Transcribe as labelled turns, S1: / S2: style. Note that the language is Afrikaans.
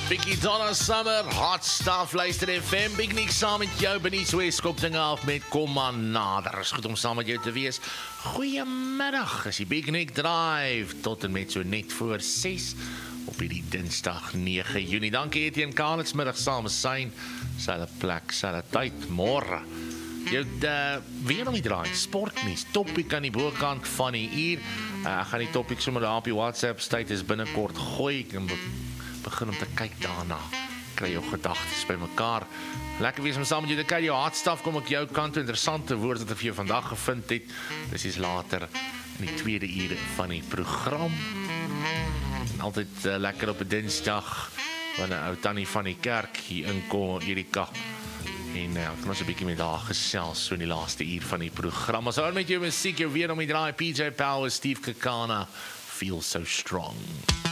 S1: Biggie Donna Summer, Hot Stuff, luister FM, Big Nick saam met jou, Benies West, kop dinge af met Kom maar nader, is goed om saam met jou te wees. Goeiemiddag, is die Big Nick Drive, tot en met so net voor 6, op hierdie dinsdag 9 Junie. Dankie Etienne Kalits, middag saam met Sein, selfe plek, selfe tyd, môre. Jou weer om die draai, sportnies, topic aan die bokant van die uur. Ek gaan die topic sommer daar op die WhatsApp status binnekort gooi, ek begin om te kyk daarna, kry jou gedagtes by mekaar. Lekker wees om saam met jou te kyk, jou hartstaf kom ek jou kant toe, interessante woord wat ek vir jou vandag gevind het, dis is later in die tweede uur van die program. En altyd lekker op 'n dinsdag, wanneer ou Tannie van die kerk hier inkom, Erika, en kan ons 'n bietjie met haar gesels so in die laaste uur van die program. Ons hou met jou musiek, jou weer om die draai, PJ Powers, Steve Kakana, Feel So Strong.